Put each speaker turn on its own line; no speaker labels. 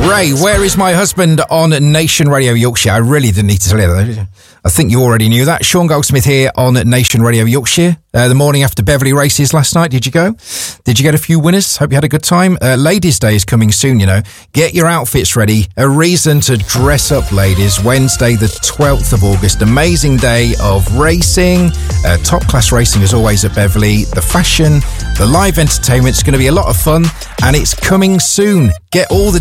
Ray, Where Is My Husband on Nation Radio Yorkshire. I really didn't need to tell you that. I think you already knew that. Sean Goldsmith here on Nation Radio Yorkshire. The morning after Beverley races last night. Did you go? Did you get a few winners? Hope you had a good time. Ladies' Day is coming soon, you know. Get your outfits ready. A reason to dress up, ladies. Wednesday, the 12th of August. Amazing day of racing. Top class racing as always at Beverley. The fashion, the live entertainment. It's going to be a lot of fun and it's coming soon. Get all the